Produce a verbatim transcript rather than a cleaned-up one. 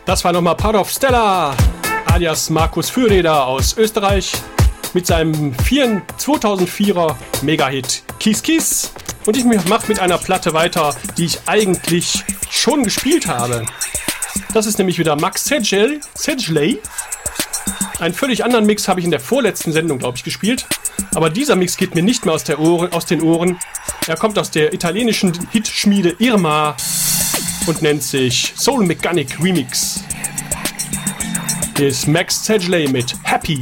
Das war nochmal Part of Stella, alias Markus Fürreder aus Österreich, mit seinem zweitausendvierer Mega-Hit Kiss Kiss. Und ich mache mit einer Platte weiter, die ich eigentlich schon gespielt habe. Das ist nämlich wieder Max Sedgley. Sedgley. Einen völlig anderen Mix habe ich in der vorletzten Sendung, glaube ich, gespielt. Aber dieser Mix geht mir nicht mehr aus, der Ohren, aus den Ohren. Er kommt aus der italienischen Hitschmiede Irma und nennt sich Soul Mechanic Remix. Hier ist Max Sedgley mit Happy.